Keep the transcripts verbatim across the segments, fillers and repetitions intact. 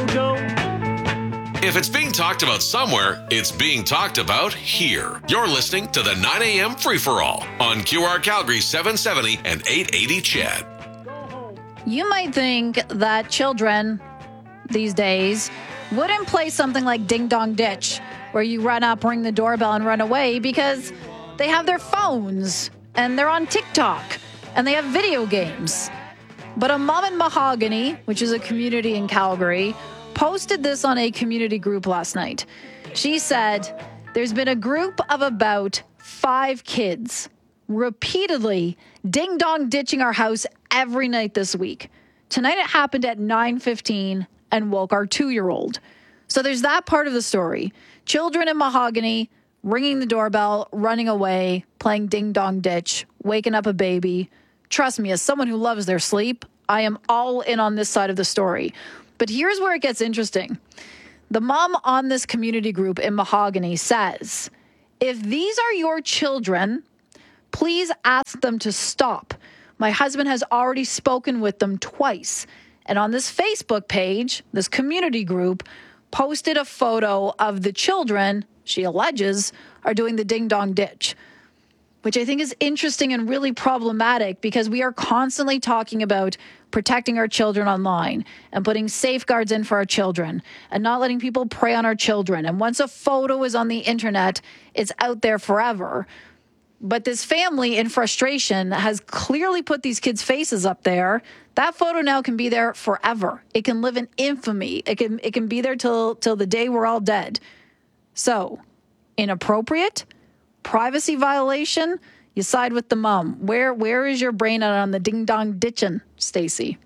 Mojo. If it's being talked about somewhere, it's being talked about here. You're listening to the nine a.m. Free-for-All on Q R Calgary seven seventy and eight eighty C H E D. You might think that children these days wouldn't play something like Ding Dong Ditch, where you run up, ring the doorbell, and run away, because they have their phones and they're on TikTok and they have video games. But a mom in Mahogany, which is a community in Calgary, posted this on a community group last night. She said, there's been a group of about five kids repeatedly ding-dong ditching our house every night this week. Tonight it happened at nine fifteen and woke our two-year-old. So there's that part of the story. Children in Mahogany ringing the doorbell, running away, playing ding-dong ditch, waking up a baby. Trust me, as someone who loves their sleep, I am all in on this side of the story. But here's where it gets interesting. The mom on this community group in Mahogany says, if these are your children, please ask them to stop. My husband has already spoken with them twice. And on this Facebook page, this community group posted a photo of the children, she alleges, are doing the ding-dong ditch, which I think is interesting and really problematic, because we are constantly talking about protecting our children online and putting safeguards in for our children and not letting people prey on our children. And once a photo is on the internet, it's out there forever. But this family, in frustration, has clearly put these kids' faces up there. That photo now can be there forever. It can live in infamy. It can it can be there till till the day we're all dead. So, inappropriate, privacy violation, you side with the mom. Where where is your brain at on the ding-dong ditching, Stacey?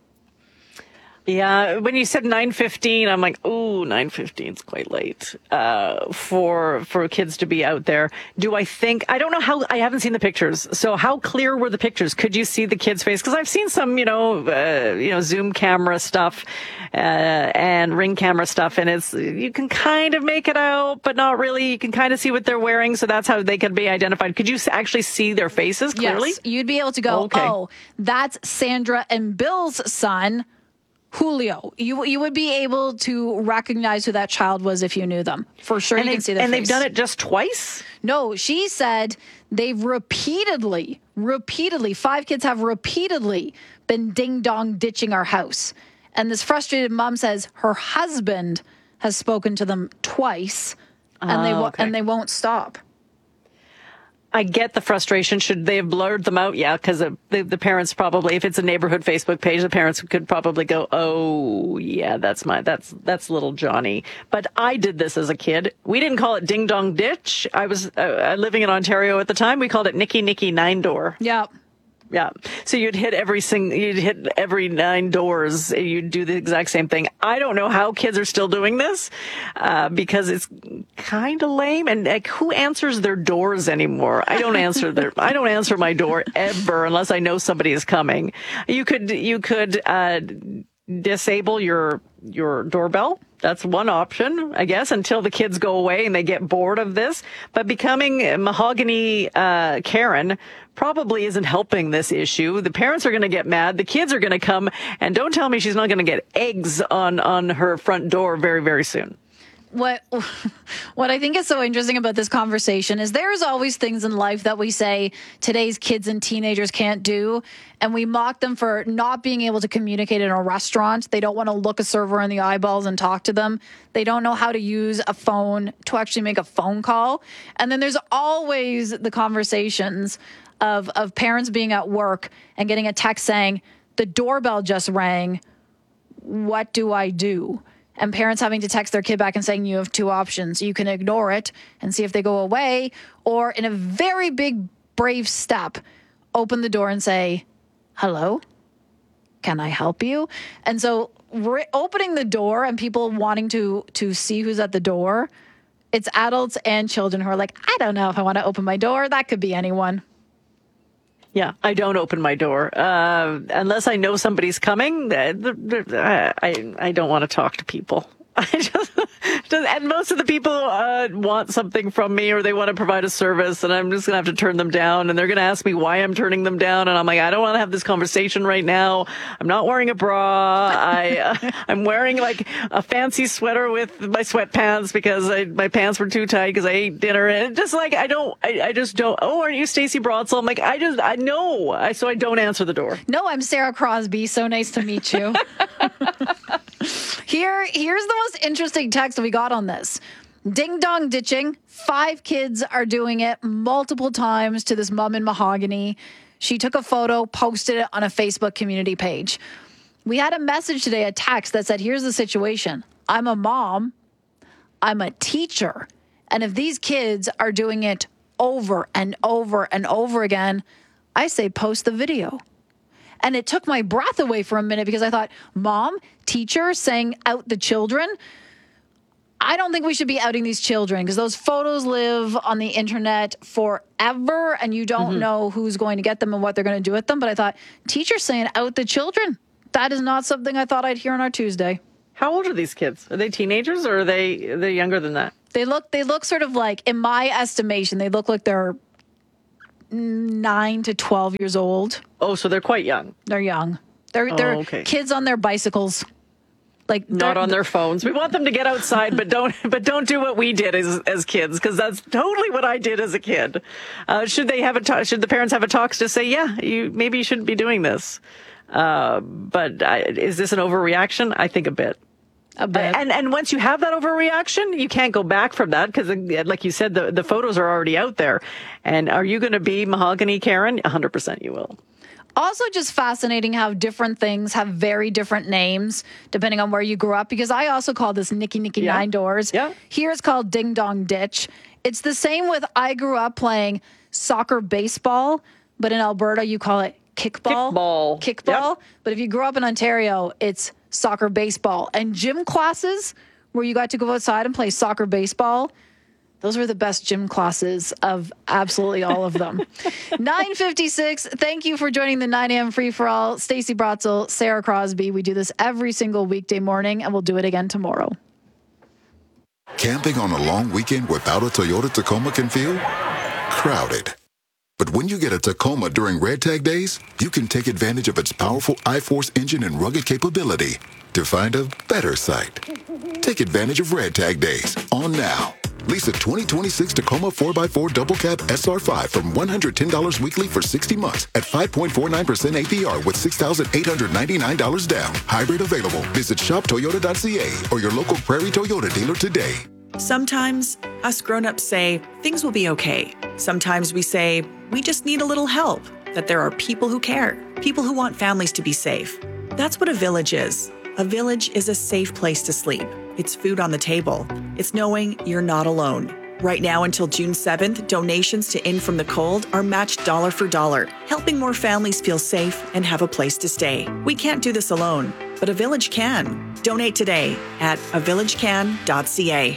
Yeah, when you said nine fifteen, I'm like, ooh, nine fifteen is quite late uh, for for kids to be out there. Do I think, I don't know how, I haven't seen the pictures. So how clear were the pictures? Could you see the kid's face? Because I've seen some, you know, uh, you know, Zoom camera stuff uh, and Ring camera stuff, and it's, you can kind of make it out, but not really. You can kind of see what they're wearing, so that's how they could be identified. Could you actually see their faces clearly? Yes, you'd be able to go, okay. Oh, that's Sandra and Bill's son, Julio. You you would be able to recognize who that child was if you knew them. For sure, and you they, can see their and face. And they've done it just twice? No, she said they've repeatedly, repeatedly, five kids have repeatedly been ding-dong ditching our house. And this frustrated mom says her husband has spoken to them twice, and, oh, they, okay. and they won't stop. I get the frustration. Should they have blurred them out? Yeah, because the, the parents probably, if it's a neighborhood Facebook page, the parents could probably go, "Oh, yeah, that's my, that's that's little Johnny." But I did this as a kid. We didn't call it Ding Dong Ditch. I was uh, living in Ontario at the time. We called it Nicky Nicky Nine Door. Yeah. Yeah. So you'd hit every sing, you'd hit every nine doors. You'd do the exact same thing. I don't know how kids are still doing this, uh, because it's kind of lame. And like, who answers their doors anymore? I don't answer their, I don't answer my door ever unless I know somebody is coming. You could, you could, uh, disable your, your doorbell. That's one option, I guess, until the kids go away and they get bored of this. But becoming Mahogany uh, Karen probably isn't helping this issue. The parents are going to get mad. The kids are going to come. And don't tell me she's not going to get eggs on, on her front door very, very soon. What what I think is so interesting about this conversation is there's always things in life that we say today's kids and teenagers can't do, and we mock them for not being able to communicate in a restaurant. They don't want to look a server in the eyeballs and talk to them. They don't know how to use a phone to actually make a phone call. And then there's always the conversations of, of parents being at work and getting a text saying, the doorbell just rang. What do I do? And parents having to text their kid back and saying you have two options. You can ignore it and see if they go away, or in a very big, brave step, open the door and say, hello, can I help you? And so re- opening the door and people wanting to to see who's at the door, it's adults and children who are like, I don't know if I want to open my door. That could be anyone. Yeah, I don't open my door uh, unless I know somebody's coming. I I, I don't want to talk to people. I just And most of the people uh, want something from me, or they want to provide a service, and I'm just going to have to turn them down. And they're going to ask me why I'm turning them down. And I'm like, I don't want to have this conversation right now. I'm not wearing a bra. I, uh, I'm wearing like a fancy sweater with my sweatpants because I, my pants were too tight because I ate dinner. And just like, I don't, I, I just don't. Oh, aren't you Stacey Brotzel? I'm like, I just, I know. I, so I don't answer the door. No, I'm Sarah Crosby. So nice to meet you. Here, here's the most interesting text we got on this. Ding dong ditching. Five kids are doing it multiple times to this mom in Mahogany. She took a photo, posted it on a Facebook community page. We had a message today, a text that said, here's the situation. I'm a mom. I'm a teacher. And if these kids are doing it over and over and over again, I say post the video. And it took my breath away for a minute because I thought, mom, teacher, saying out the children. I don't think we should be outing these children because those photos live on the internet forever and you don't mm-hmm. know who's going to get them and what they're going to do with them. But I thought, teacher saying out the children. That is not something I thought I'd hear on our Tuesday. How old are these kids? Are they teenagers or are they are they younger than that? They look they look sort of like, in my estimation, they look like they're nine to twelve years old. Oh, so they're quite young. They're young. They're oh, they're okay. Kids on their bicycles. Like not on their phones. We want them to get outside, but don't but don't do what we did as as kids, because that's totally what I did as a kid. Uh, should they have a ta- should the parents have a talks to say, yeah, you maybe you shouldn't be doing this? Uh, but I, is this an overreaction? I think a bit. A bit. And and once you have that overreaction, you can't go back from that because, like you said, the, the photos are already out there. And are you going to be Mahogany Karen? one hundred percent you will. Also just fascinating how different things have very different names depending on where you grew up, because I also call this Nicky Nicky yeah. Nine Doors. Yeah. Here it's called Ding Dong Ditch. It's the same with I grew up playing soccer baseball, but in Alberta you call it kickball. Kickball. Kickball. Yep. But if you grew up in Ontario, it's soccer baseball. And gym classes where you got to go outside and play soccer baseball, those were the best gym classes of absolutely all of them. nine fifty-six, thank you for joining the nine a.m. free-for-all. Stacey Brotzel, Sarah Crosby. We do this every single weekday morning, and we'll do it again tomorrow. Camping on a long weekend without a Toyota Tacoma can feel crowded. But when you get a Tacoma during Red Tag Days, you can take advantage of its powerful I-Force engine and rugged capability to find a better site. Take advantage of Red Tag Days on now. Lease a twenty twenty-six Tacoma four by four Double Cab S R five from one hundred ten dollars weekly for sixty months at five point four nine percent A P R with six thousand eight hundred ninety-nine dollars down. Hybrid available. Visit shop toyota dot c a or your local Prairie Toyota dealer today. Sometimes us grown-ups say things will be okay. Sometimes we say we just need a little help, that there are people who care, people who want families to be safe. That's what a village is. A village is a safe place to sleep. It's food on the table. It's knowing you're not alone. Right now until June seventh, donations to In From the Cold are matched dollar for dollar, helping more families feel safe and have a place to stay. We can't do this alone, but a village can. Donate today at a village can dot c a.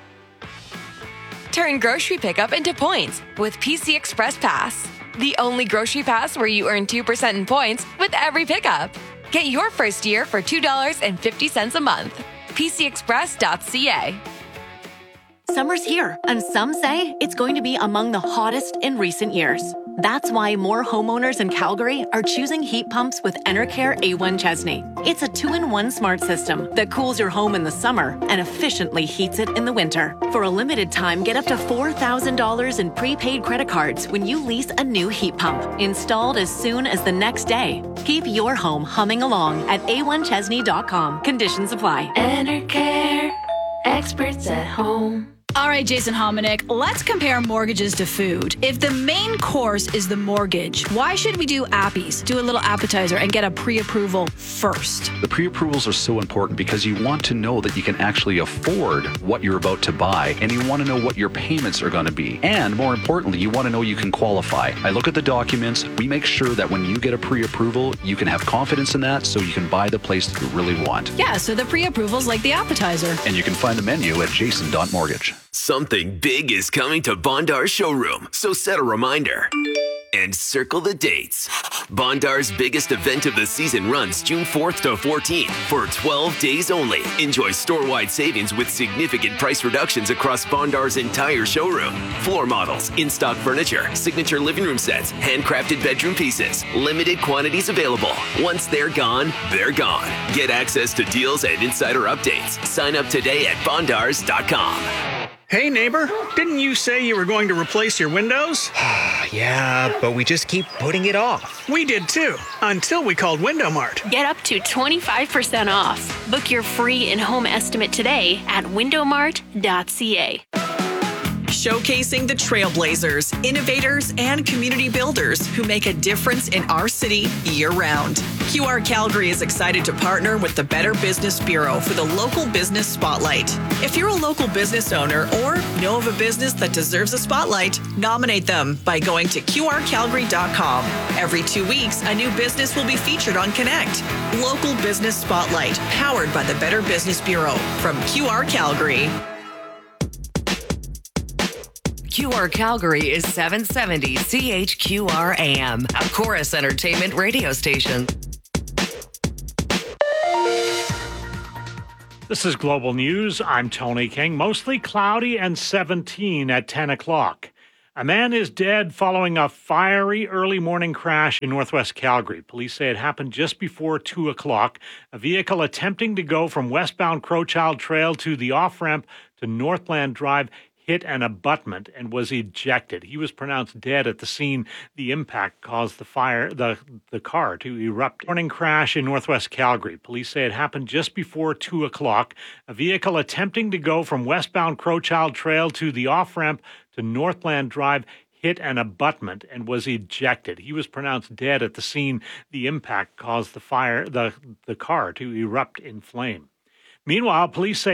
Turn grocery pickup into points with P C Express Pass. The only grocery pass where you earn two percent in points with every pickup. Get your first year for two dollars and fifty cents a month. P C express dot c a. Summer's here, and some say it's going to be among the hottest in recent years. That's why more homeowners in Calgary are choosing heat pumps with Enercare A one Chesney. It's a two-in-one smart system that cools your home in the summer and efficiently heats it in the winter. For a limited time, get up to four thousand dollars in prepaid credit cards when you lease a new heat pump, installed as soon as the next day. Keep your home humming along at a one chesney dot com. Conditions apply. Enercare, experts at home. All right, Jason Hominick, let's compare mortgages to food. If the main course is the mortgage, why should we do appies, do a little appetizer, and get a pre-approval first? The pre-approvals are so important because you want to know that you can actually afford what you're about to buy, and you want to know what your payments are going to be. And more importantly, you want to know you can qualify. I look at the documents. We make sure that when you get a pre-approval, you can have confidence in that so you can buy the place that you really want. Yeah, so the pre-approval's like the appetizer. And you can find the menu at jason dot mortgage. Something big is coming to Bondar Showroom, so set a reminder. and circle the dates. Bondar's biggest event of the season runs June fourth to fourteenth for twelve days only. Enjoy store-wide savings with significant price reductions across Bondar's entire showroom. Floor models, in-stock furniture, signature living room sets, handcrafted bedroom pieces. Limited quantities available. Once they're gone, they're gone. Get access to deals and insider updates. Sign up today at bondars dot com. Hey neighbor, didn't you say you were going to replace your windows? Yeah, but we just keep putting it off. We did too, until we called Window Mart. Get up to twenty-five percent off. Book your free in-home estimate today at window mart dot c a. Showcasing the trailblazers, innovators, and community builders who make a difference in our city year-round. Q R Calgary is excited to partner with the Better Business Bureau for the Local Business Spotlight. If you're a local business owner or know of a business that deserves a spotlight, nominate them by going to q r calgary dot com. Every two weeks, a new business will be featured on Connect. Local Business Spotlight, powered by the Better Business Bureau from Q R Calgary. Q R Calgary is seven seventy C H Q R A M, a Chorus Entertainment radio station. This is Global News. I'm Tony King. Mostly cloudy and seventeen at ten o'clock. A man is dead following a fiery early morning crash in northwest Calgary. Police say it happened just before two o'clock. A vehicle attempting to go from westbound Crowchild Trail to the off-ramp to Northland Drive hit an abutment and was ejected. He was pronounced dead at the scene. The impact caused the fire, the, the car to erupt. Morning crash in northwest Calgary. Police say it happened just before two o'clock. A vehicle attempting to go from westbound Crowchild Trail to the off-ramp to Northland Drive hit an abutment and was ejected. He was pronounced dead at the scene. The impact caused the fire, the, the car to erupt in flame. Meanwhile, police say